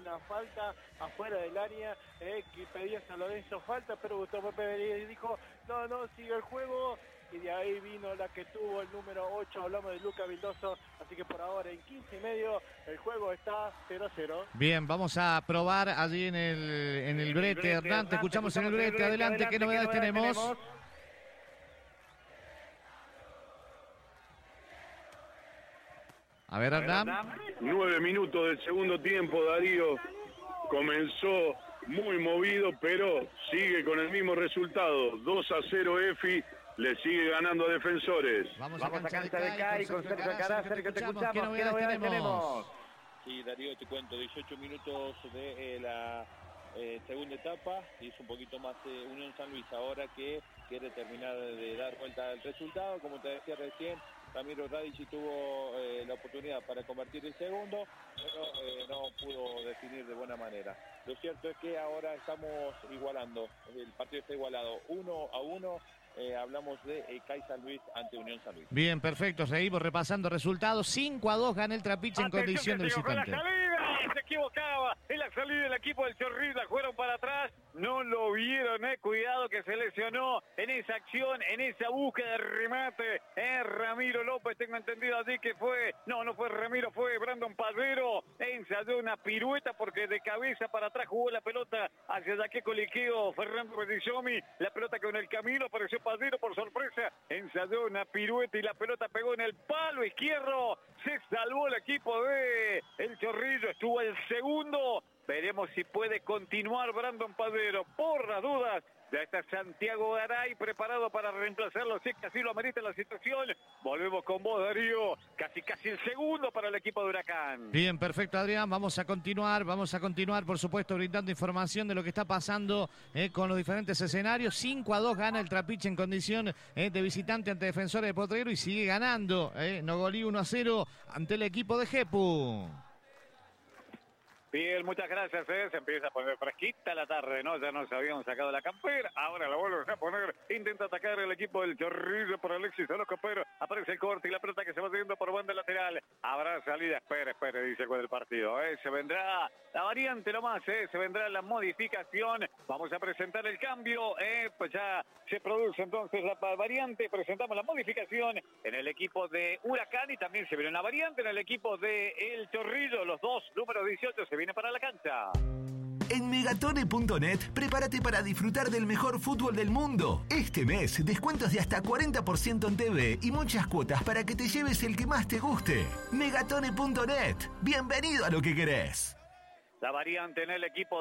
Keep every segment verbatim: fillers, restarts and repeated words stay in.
una falta afuera del área, eh, que pedía San Lorenzo falta, pero Gustavo Pepe dijo, no, no, sigue el juego, y de ahí vino la que tuvo el número ocho, hablamos de Luca Vildoso, así que por ahora en quince y medio el juego está cero a cero. Bien, vamos a probar allí en el, en el brete, Hernán, te escuchamos en el brete, adelante, ¿qué novedades tenemos? A ver, Hernán. Nueve minutos del segundo tiempo, Darío comenzó muy movido, pero sigue con el mismo resultado. dos a cero Efi, le sigue ganando a Defensores. Vamos, Vamos a cancha de Cai con Sergio Alcaraz, Sergio, te escuchamos, ¿qué novedades tenemos? Sí, Darío, te cuento, dieciocho minutos de eh, la eh, segunda etapa, y es un poquito más eh, Unión San Luis ahora que quiere terminar de dar vuelta al resultado. Como te decía recién, Ramiro Radici tuvo eh, la oportunidad para convertir el segundo, pero eh, no pudo definir de buena manera. Lo cierto es que ahora estamos igualando, el partido está igualado, uno a uno. Eh, hablamos de eh, Cai San Luis ante Unión San Luis. Bien, perfecto, seguimos repasando resultados. cinco a dos gana el Trapiche en condición de visitante. Se equivocaba en la salida del equipo del Chorrilla, fueron para atrás, no lo vieron, eh, cuidado que se lesionó en esa acción, en esa búsqueda de remate, eh, Ramiro López, tengo entendido allí que fue, no, no fue Ramiro, fue Brandon Padero, ensayó una pirueta porque de cabeza para atrás jugó la pelota hacia Jaque Coliqueo, Fernando Bedizomi, la pelota con el camino, apareció Padero por sorpresa, ensayó una pirueta y la pelota pegó en el palo izquierdo, se salvó el equipo de el Chorrillo, estuvo el segundo, veremos si puede continuar Brandon Padero, por las dudas, ya está Santiago Garay preparado para reemplazarlo, si es que así lo amerita la situación. Volvemos con vos, Darío, casi casi el segundo para el equipo de Huracán. Bien, perfecto, Adrián, vamos a continuar, vamos a continuar, por supuesto, brindando información de lo que está pasando eh, con los diferentes escenarios. cinco a dos gana el Trapiche en condición eh, de visitante ante Defensores de Potrero y sigue ganando, eh, Nogolí uno a cero ante el equipo de Jepu. Bien, muchas gracias, ¿eh? Se empieza a poner fresquita la tarde, ¿no? Ya nos habíamos sacado la campera, ahora la vuelven a poner, intenta atacar el equipo del Chorrillo por Alexis Aloco, pero aparece el corte y la pelota que se va haciendo por banda lateral, habrá salida, espere, espere, dice el juez del partido, ¿eh? Se vendrá la variante nomás, ¿eh? Se vendrá la modificación, vamos a presentar el cambio, ¿eh? Pues ya se produce entonces la variante, presentamos la modificación en el equipo de Huracán y también se viene una variante en el equipo de El Chorrillo, los dos, número dieciocho, se viene para la cancha. En Megatone punto net, prepárate para disfrutar del mejor fútbol del mundo. Este mes, descuentos de hasta cuarenta por ciento en T V y muchas cuotas para que te lleves el que más te guste. Megatone punto net, bienvenido a lo que querés. La variante en el equipo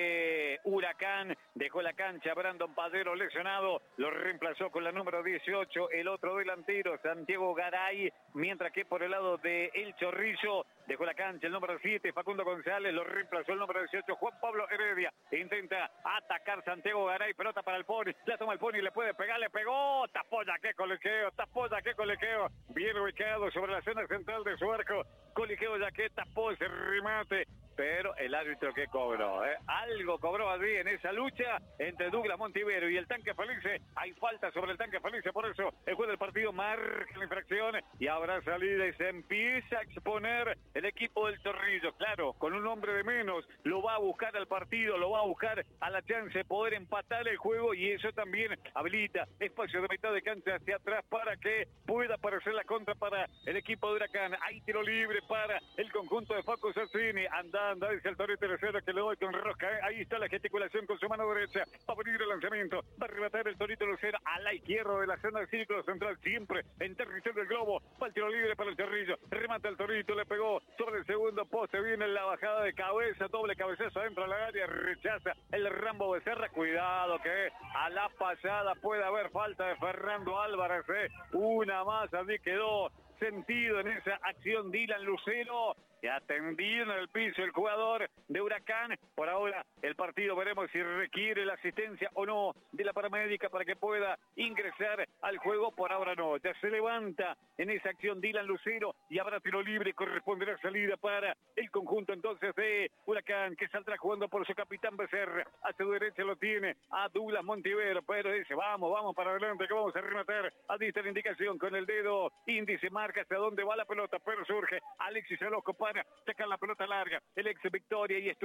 de Huracán, dejó la cancha Brandon Padero lesionado, lo reemplazó con la número dieciocho, el otro delantero Santiago Garay, mientras que por el lado de El Chorrillo, dejó la cancha el número siete, Facundo González, lo reemplazó el número dieciocho, Juan Pablo Heredia, intenta atacar Santiago Garay, pelota para el Pony, la toma el Pony, le puede pegar, le pegó, tapó ya que coliqueo, tapó ya que coliqueo, bien ubicado sobre la zona central de su arco, coliqueo ya que tapó ese remate, pero el árbitro que cobró, ¿eh? Algo cobró allí en esa lucha entre Douglas Montivero y el Tanque Felice. Hay falta sobre el Tanque Felice, por eso el juez del partido marca la infracción y habrá salida y se empieza a exponer el equipo del Chorrillo. Claro, con un hombre de menos, lo va a buscar al partido, lo va a buscar a la chance de poder empatar el juego y eso también habilita espacio de mitad de cancha hacia atrás para que pueda aparecer la contra para el equipo de Huracán. Hay tiro libre para el conjunto de Facu Sassini. Anda Anda, dice el Torito tercero que le doy con rosca. ¿eh? Ahí está la gesticulación con su mano derecha. Va a venir el lanzamiento. Va a rematar el Torito Lucero a la izquierda de la zona del círculo central. Siempre en territorio del globo. Va el tiro libre para el Chorrillo. Remata el Torito. Le pegó sobre el segundo poste. Viene la bajada de cabeza. Doble cabezazo adentro de la área. Rechaza el Rambo Becerra. Cuidado que a la pasada puede haber falta de Fernando Álvarez. ¿eh? Una más. Allí quedó sentido en esa acción Dylan Lucero. Y atendido en el piso el jugador de Huracán. Por ahora el partido veremos si requiere la asistencia o no de la paramédica para que pueda ingresar al juego. Por ahora no. Ya se levanta en esa acción Dylan Lucero y habrá tiro libre. Corresponderá salida para el conjunto entonces de Huracán, que saldrá jugando por su capitán Becerra. A su derecha lo tiene a Douglas Montivero, pero dice vamos, vamos para adelante que vamos a rematar. A dista la indicación con el dedo índice, marca hacia dónde va la pelota, pero surge Alexis Aloco para sacar la pelota larga, el ex Victoria y